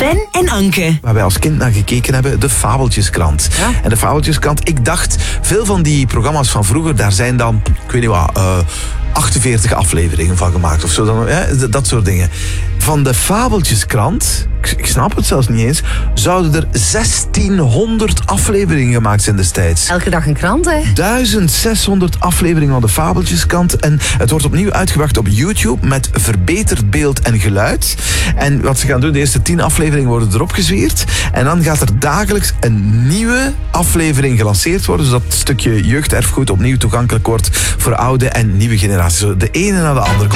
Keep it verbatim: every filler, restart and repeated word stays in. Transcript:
Sven en Anke. Waar wij als kind naar gekeken hebben, de Fabeltjeskrant. Ja? En de Fabeltjeskrant, ik dacht, veel van die programma's van vroeger, daar zijn dan, ik weet niet wat, uh, achtenveertig afleveringen van gemaakt of zo. Dan, hè, dat soort dingen. Van de Fabeltjeskrant, ik, ik snap het zelfs niet eens, zouden er zestienhonderd afleveringen gemaakt zijn destijds. Elke dag een krant, hè? duizend zeshonderd afleveringen van de Fabeltjeskrant. En het wordt opnieuw uitgebracht op YouTube met verbeterd beeld en geluid. En wat ze gaan doen, de eerste tien afleveringen worden erop gezwierd. En dan gaat er dagelijks een nieuwe aflevering gelanceerd worden, zodat het stukje jeugderfgoed opnieuw toegankelijk wordt voor oude en nieuwe generaties. De ene na de andere.